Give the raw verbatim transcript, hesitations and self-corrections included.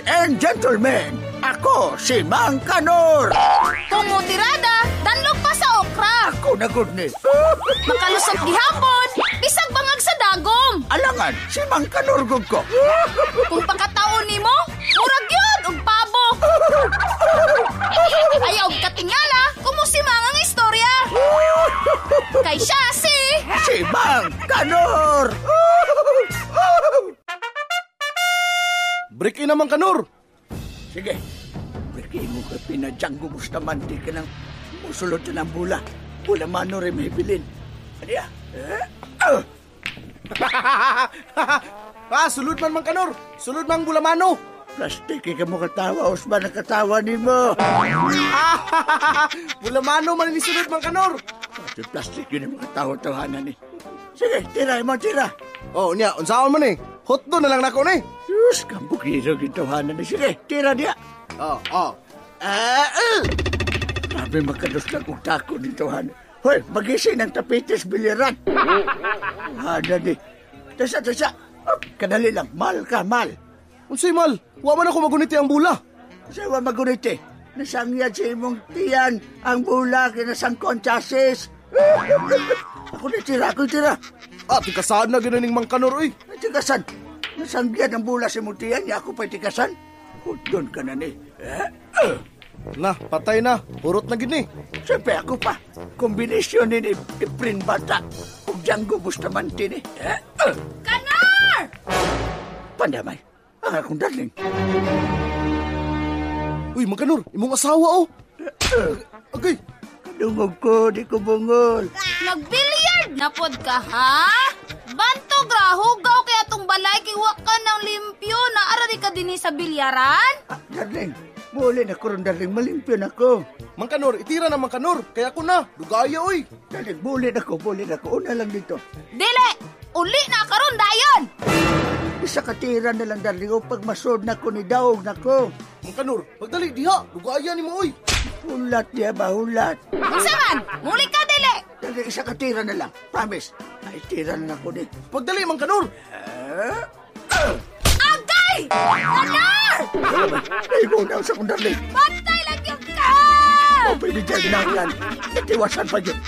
and gentlemen, ako si Mang Kanor. Kumutirada, danlog pa sa okra. Ako na good ni. Makalusog gihapon, bisag bangag sa dagom. Alangan, si Mang Kanor gud ko. Kung pagkataon nimo, murag yun, og pabo. Ayaw og katingala, kumusimang ang istorya. Kay siya si... Si Mang Kanor. Break in naman, Kanor. Sige, breakin mo ka pinadyang gubos naman di ka ng musulod na ng bula. Bula mano rin may bilin. Ano ya? Eh? Uh. Ah, sulod man, Mang Kanor. Sulod man, bulamano. Plastic, ikaw mo katawa. Osman ang katawa ni mo. Bulamano man ni sulod, Mang Kanor. Pati plastic yun ang mga tawa-tawanan eh. Sige, tira mo, tira. Oh, niya, unsaon man eh. Hotdo na lang nako ni. Diyos, kambukiro gintawanan eh. Sige, tira niya. Oh, oh. Ah, uh. Grabe makados na kong tako gintawanan. Hoy, magising ng tapites biliran. Hada di. Tasa, tasa. Oh, kadali lang. Mal ka, mal. Unsay mal, wa man ako maguniti ang bula. Sawa maguniti. Nasangyad sa imong tiyan ang bula kinasangkon chasis. Ako na tira, ako tira. Ah, tikasan na ginaning Mang Kanor, oy. Tikasan. Nasangyad ang bula sa imong tiyan, niya ako pa'y tikasan. Hudon ka na ni. Eh? Uh. Na, patay na. Hurot na gini. Siyempre ako pa. Kombinasyon ni Iprin Bata. Kung Django Bustamante ni. Eh? Uh. Kanor! Pandamay. Ang akong darling. Uy, Mang Kanor, imong asawa, oh. Uh. Okay. Kadungog ko, di ko bungol. Nagbilyard na pod ka, ha? Bantog ra, hugaw kaya tong balay kiwa ka ng limpyo na arari ka din sa bilyaran? Ah, darling, muli na ko ron, darling. Malimpyo na ko. Mang Kanor, itira na Mang Kanor. Kaya ko na, dugaya, oy. Darling, muli na ko, muli na ko. Una lang dito. Dili! Uli na karon dayon! Isa katira na lang, darling. O pag masod na ko, ni daog na ko. Mang Kanor, magdali, diha. Dugaya ni mo, oy. Hulat niya ba, hulat? Unsa man? Muli ka, dili! Darling, isa katira na lang. Promise. Ay, tira na ako din. Pagdali, Mang Kanor. Ah? Ah! Agay! Kanor! Ay, mo na sa kong darling. Bantay lang yung ka! O, pwede dyan ginagalan. Itiwasan pa dyan.